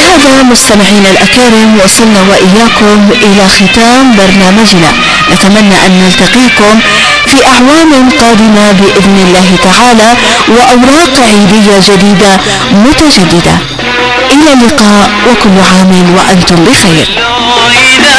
وبهذا مستمعينا الأكارم وصلنا وإياكم إلى ختام برنامجنا. نتمنى أن نلتقيكم في أعوام قادمة بإذن الله تعالى وأوراق عيدية جديدة متجددة. إلى اللقاء وكل عام وأنتم بخير.